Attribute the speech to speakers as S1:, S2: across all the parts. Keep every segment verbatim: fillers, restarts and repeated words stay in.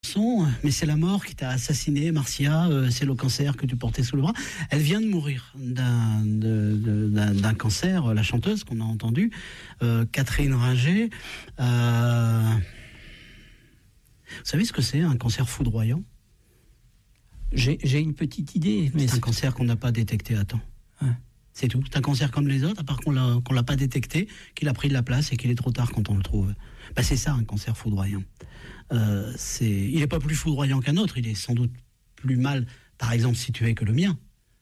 S1: Mais c'est la mort qui t'a assassiné, Marcia, euh, c'est le cancer que tu portais sous le bras. Elle vient de mourir d'un, de, de, d'un, d'un cancer, la chanteuse qu'on a entendue, euh, Catherine Ringer. Euh... Vous savez ce que c'est, un cancer foudroyant ?
S2: J'ai, j'ai une petite idée. Mais
S1: c'est,
S2: c'est
S1: un cancer qu'on n'a pas détecté à temps.
S2: Ouais.
S1: C'est tout. C'est un cancer comme les autres, à part qu'on l'a, qu'on l'a pas détecté, qu'il a pris de la place et qu'il est trop tard quand on le trouve. Ben, c'est ça, un cancer foudroyant. Euh, c'est, il n'est pas plus foudroyant qu'un autre, il est sans doute plus mal, par exemple, situé que le mien.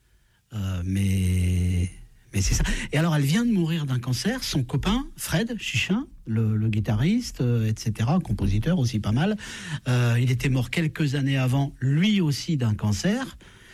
S1: Euh, mais, mais c'est ça. Et alors, elle vient de mourir d'un cancer. Son copain, Fred Chichin, le, le guitariste, euh, et cetera, compositeur aussi pas mal, euh, il était mort quelques années avant, lui aussi d'un cancer.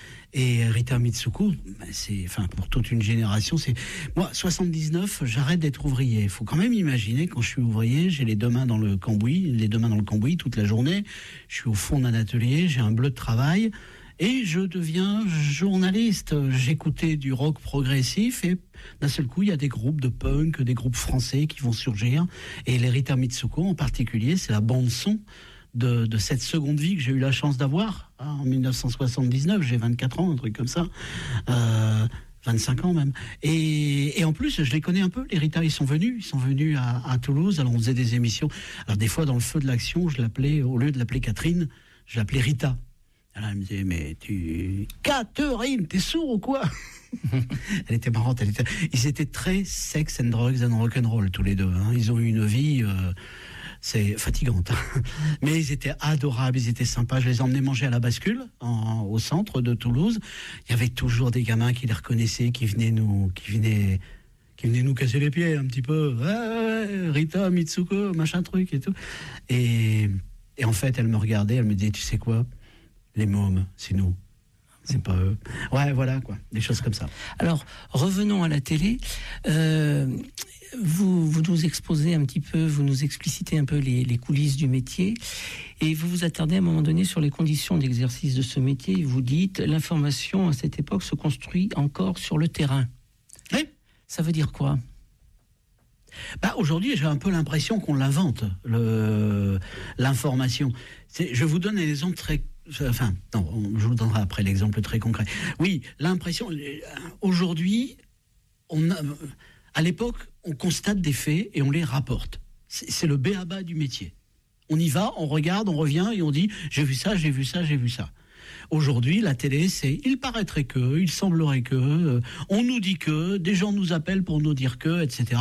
S1: Et Rita Mitsuko, c'est, enfin, pour toute une génération, c'est... Moi, soixante-dix-neuf, j'arrête d'être ouvrier. Il faut quand même imaginer, quand je suis ouvrier, j'ai les deux mains dans le cambouis, les deux mains dans le cambouis toute la journée. Je suis au fond d'un atelier, j'ai un bleu de travail. Et je deviens journaliste. J'écoutais du rock progressif et d'un seul coup, il y a des groupes de punk, des groupes français qui vont surgir. Et les Rita Mitsuko, en particulier, c'est la bande-son De, de cette seconde vie que j'ai eu la chance d'avoir hein, en dix-neuf cent soixante-dix-neuf, j'ai vingt-quatre ans, un truc comme ça, euh, vingt-cinq ans même. Et, et en plus, je les connais un peu, les Rita, ils sont venus, ils sont venus à, à Toulouse, alors on faisait des émissions. Alors des fois, dans le feu de l'action, je l'appelais, au lieu de l'appeler Catherine, je l'appelais Rita. Alors elle me disait, mais tu... Catherine, t'es sourd ou quoi? Elle était marrante, elle était... Ils étaient très sex and drugs and rock'n'roll tous les deux. Hein. Ils ont eu une vie... Euh... c'est fatigante, mais ils étaient adorables, ils étaient sympas. Je les emmenais manger à la bascule, en, au centre de Toulouse. Il y avait toujours des gamins qui les reconnaissaient, qui venaient nous, qui venaient, qui venaient nous casser les pieds un petit peu. Ouais, ouais, Rita, Mitsuko, machin truc et tout. Et, et en fait, elle me regardait, elle me disait, tu sais quoi, les mômes, c'est nous. C'est pas eux. Ouais, voilà, quoi. Des choses comme ça.
S2: Alors, revenons à la télé. Euh, vous, vous nous exposez un petit peu, vous nous explicitez un peu les, les coulisses du métier. Et vous vous attardez à un moment donné sur les conditions d'exercice de ce métier. Vous dites, l'information à cette époque se construit encore sur le terrain.
S1: Oui.
S2: Ça veut dire quoi ?
S1: Bah, aujourd'hui, j'ai un peu l'impression qu'on l'invente, le, l'information. C'est, je vous donne un exemple très... Enfin, non, je vous donnerai après l'exemple très concret. Oui, l'impression... Aujourd'hui, on a, à l'époque, on constate des faits et on les rapporte. C'est, c'est le b a ba du métier. On y va, on regarde, on revient et on dit « j'ai vu ça, j'ai vu ça, j'ai vu ça ». Aujourd'hui, la télé, c'est « il paraîtrait que, il semblerait que, euh, on nous dit que, des gens nous appellent pour nous dire que, et cetera »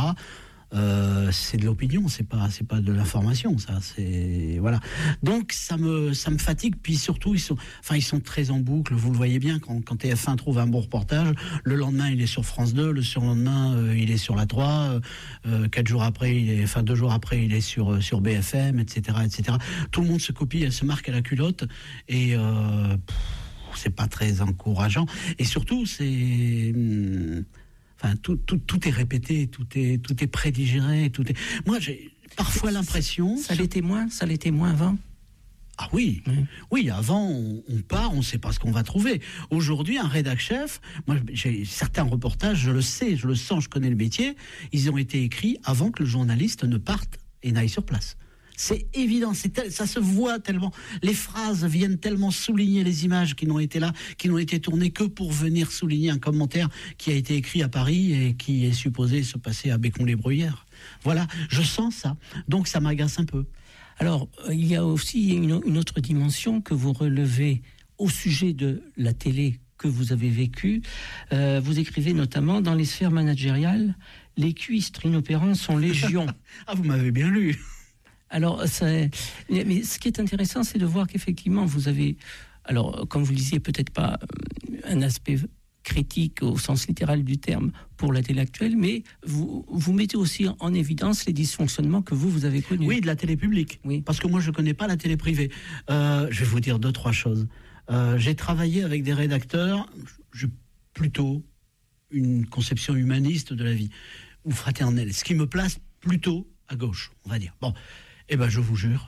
S1: Euh, c'est de l'opinion, c'est pas, c'est pas de l'information, ça. C'est voilà. Donc ça me, ça me fatigue. Puis surtout, ils sont, enfin, ils sont très en boucle. Vous le voyez bien quand, quand T F un trouve un bon reportage, le lendemain il est sur France deux, le surlendemain euh, il est sur la trois, euh, quatre jours après, il est, enfin deux jours après, il est sur sur B F M, et cetera, et cetera. Tout le monde se copie, elle se marque à la culotte et euh, pff, c'est pas très encourageant. Et surtout, c'est hum, Enfin, tout, tout, tout est répété, tout est, tout est prédigéré, tout est... Moi, j'ai parfois l'impression...
S2: Ça l'était moins, ça l'était moins avant ?
S1: Ah oui, mmh. oui, avant, on, on part, on ne sait pas ce qu'on va trouver. Aujourd'hui, un rédac-chef, moi, j'ai certains reportages, je le sais, je le sens, je connais le métier, ils ont été écrits avant que le journaliste ne parte et n'aille sur place. C'est évident, c'est tel, ça se voit tellement. Les phrases viennent tellement souligner les images qui n'ont été là, qui n'ont été tournées que pour venir souligner un commentaire qui a été écrit à Paris et qui est supposé se passer à Bécon-les-Bruyères. Voilà, je sens ça. Donc ça m'agace un peu.
S2: Alors, il y a aussi une, une autre dimension que vous relevez au sujet de la télé que vous avez vécue. Euh, vous écrivez notamment dans les sphères managériales, les cuistres inopérants sont légion.
S1: Ah, vous m'avez bien lu.
S2: Alors, ça, mais ce qui est intéressant, c'est de voir qu'effectivement, vous avez, alors, comme vous le disiez, peut-être pas un aspect critique au sens littéral du terme pour la télé actuelle, mais vous, vous mettez aussi en évidence les dysfonctionnements que vous, vous avez connus.
S1: Oui, de la télé publique. Oui. Parce que moi, je ne connais pas la télé privée. Euh, je vais vous dire deux, trois choses. Euh, j'ai travaillé avec des rédacteurs, j'ai plutôt une conception humaniste de la vie, ou fraternelle, ce qui me place plutôt à gauche, on va dire. Bon. Eh ben, je vous jure,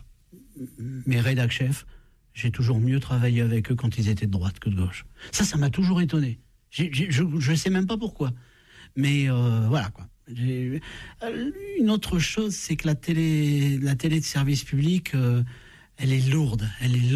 S1: mes rédac-chefs, j'ai toujours mieux travaillé avec eux quand ils étaient de droite que de gauche. Ça, ça m'a toujours étonné. J'ai, j'ai, je ne sais même pas pourquoi. Mais euh, voilà, quoi. J'ai... Une autre chose, c'est que la télé, la télé de service public, euh, Elle est lourde, elle est